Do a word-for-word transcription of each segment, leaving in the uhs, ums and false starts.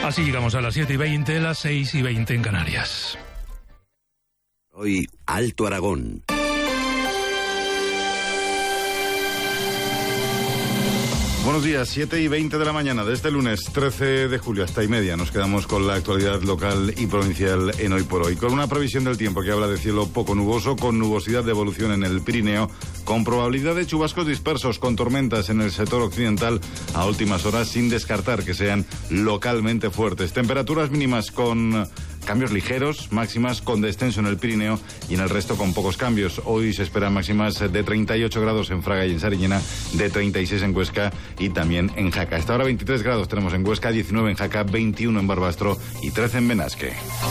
Así llegamos a las siete y veinte, las seis y veinte en Canarias. Hoy, Alto Aragón. Buenos días, siete y veinte de la mañana de este lunes trece de julio hasta y media. Nos quedamos con la actualidad local y provincial en Hoy por Hoy. Con una previsión del tiempo que habla de cielo poco nuboso, con nubosidad de evolución en el Pirineo, con probabilidad de chubascos dispersos, con tormentas en el sector occidental a últimas horas, sin descartar que sean localmente fuertes. Temperaturas mínimas con cambios ligeros, máximas con descenso en el Pirineo y en el resto con pocos cambios. Hoy se esperan máximas de treinta y ocho grados en Fraga y en Sariñena, de treinta y seis en Huesca y también en Jaca. Hasta ahora veintitrés grados tenemos en Huesca, diecinueve en Jaca, veintiuno en Barbastro y trece en Benasque.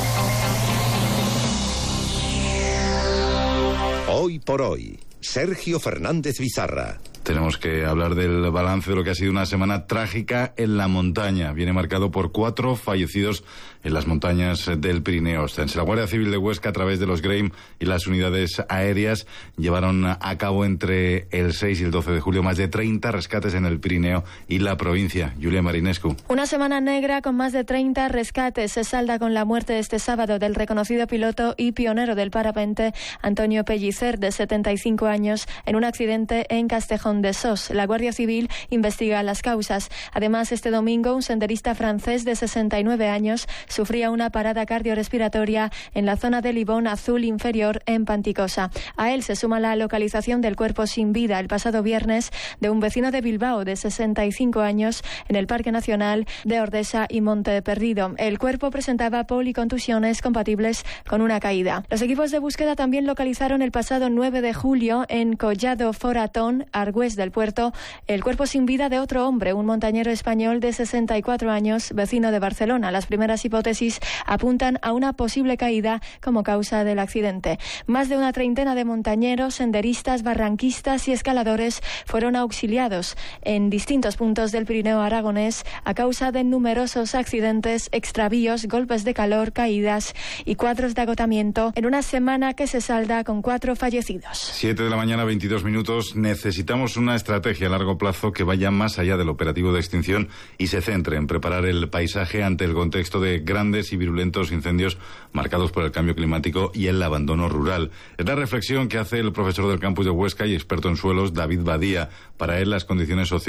Hoy por Hoy, Sergio Fernández Vizarra. Tenemos que hablar del balance de lo que ha sido una semana trágica en la montaña. Viene marcado por cuatro fallecidos en las montañas del Pirineo Ostense. La Guardia Civil de Huesca, a través de los Grame y las unidades aéreas, llevaron a cabo entre el seis y el doce de julio más de treinta rescates en el Pirineo y la provincia. Julia Marinescu. Una semana negra con más de treinta rescates se salda con la muerte este sábado del reconocido piloto y pionero del parapente Antonio Pellicer, de setenta y cinco años, en un accidente en Castejón de Sos. La Guardia Civil investiga las causas. Además, este domingo, un senderista francés de sesenta y nueve años sufría una parada cardiorrespiratoria en la zona del Ibón Azul inferior en Panticosa. A él se suma la localización del cuerpo sin vida el pasado viernes de un vecino de Bilbao de sesenta y cinco años en el Parque Nacional de Ordesa y Monte Perdido. El cuerpo presentaba policontusiones compatibles con una caída. Los equipos de búsqueda también localizaron el pasado nueve de julio en Collado Foratón, Argüés del Puerto, el cuerpo sin vida de otro hombre, un montañero español de sesenta y cuatro años, vecino de Barcelona. Las primeras hipótesis apuntan a una posible caída como causa del accidente. Más de una treintena de montañeros, senderistas, barranquistas y escaladores fueron auxiliados en distintos puntos del Pirineo aragonés a causa de numerosos accidentes, extravíos, golpes de calor, caídas y cuadros de agotamiento en una semana que se salda con cuatro fallecidos. siete de la mañana, veintidós minutos. Necesitamos una estrategia a largo plazo que vaya más allá del operativo de extinción y se centre en preparar el paisaje ante el contexto de grandes y virulentos incendios marcados por el cambio climático y el abandono rural. Es la reflexión que hace el profesor del campus de Huesca y experto en suelos, David Badía. Para él, las condiciones sociales